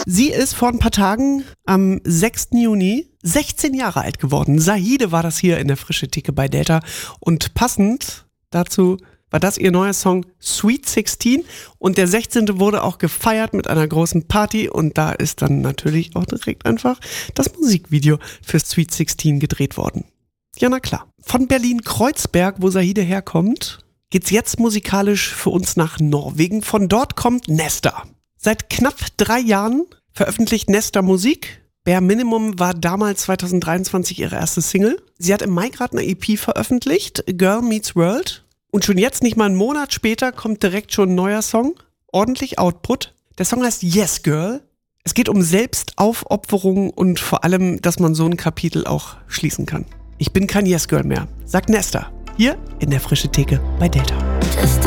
Sie ist vor ein paar Tagen am 6. Juni 16 Jahre alt geworden. Zahide war das hier in der Frische Theke bei Delta. Und passend dazu war das ihr neuer Song Sweet 16. Und der 16. wurde auch gefeiert mit einer großen Party. Und da ist dann natürlich auch direkt einfach das Musikvideo für Sweet 16 gedreht worden. Ja, na klar. Von Berlin-Kreuzberg, wo Zahide herkommt, geht's jetzt musikalisch für uns nach Norwegen. Von dort kommt Nesta. Seit knapp 3 Jahren veröffentlicht Nesta Musik. Bare Minimum war damals 2023 ihre erste Single. Sie hat im Mai gerade eine EP veröffentlicht, Girl Meets World. Und schon jetzt, nicht mal einen Monat später, kommt direkt schon ein neuer Song. Ordentlich Output. Der Song heißt Yes Girl. Es geht um Selbstaufopferung und vor allem, dass man so ein Kapitel auch schließen kann. Ich bin kein Yes Girl mehr, sagt Nesta. Hier in der Frische Theke bei Delta.